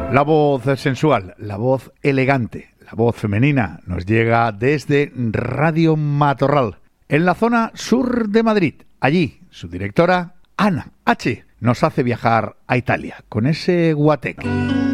La voz sensual, la voz elegante, la voz femenina nos llega desde Radio Matorral, en la zona sur de Madrid. Allí, su directora, Ana H., nos hace viajar a Italia con ese guateque.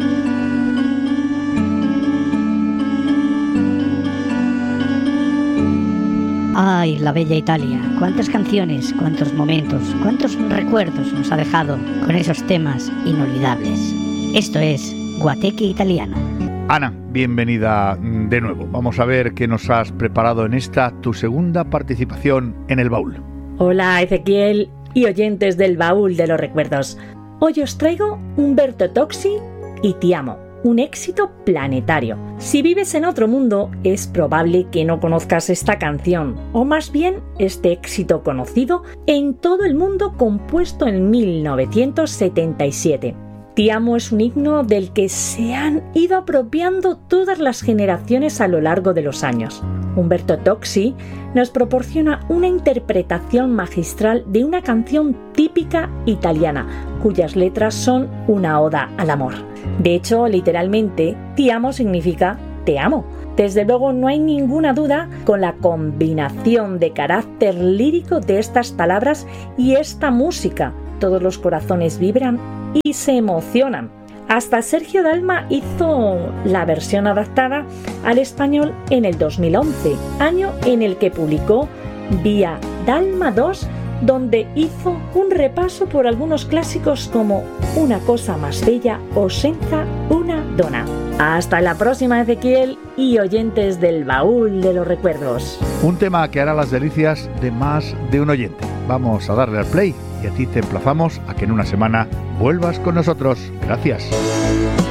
Ay, la bella Italia, cuántas canciones, cuántos momentos, cuántos recuerdos nos ha dejado con esos temas inolvidables. Esto es Guateque Italiano. Ana, bienvenida de nuevo. Vamos a ver qué nos has preparado en esta, tu segunda participación en el baúl. Hola Ezequiel y oyentes del baúl de los recuerdos. Hoy os traigo Umberto Tozzi y Ti amo, un éxito planetario. Si vives en otro mundo, es probable que no conozcas esta canción, o más bien este éxito conocido en todo el mundo, compuesto en 1977. Ti amo es un himno del que se han ido apropiando todas las generaciones a lo largo de los años. Umberto Tozzi nos proporciona una interpretación magistral de una canción típica italiana, cuyas letras son una oda al amor. De hecho, literalmente, Ti amo significa te amo. Desde luego no hay ninguna duda con la combinación de carácter lírico de estas palabras y esta música. Todos los corazones vibran y se emocionan. Hasta Sergio Dalma hizo la versión adaptada al español en el 2011, año en el que publicó Vía Dalma 2, donde hizo un repaso por algunos clásicos como Una cosa más bella o Senza una donna. Hasta la próxima, Ezequiel y oyentes del baúl de los recuerdos. Un tema que hará las delicias de más de un oyente. Vamos a darle al play y a ti te emplazamos a que en una semana vuelvas con nosotros. Gracias.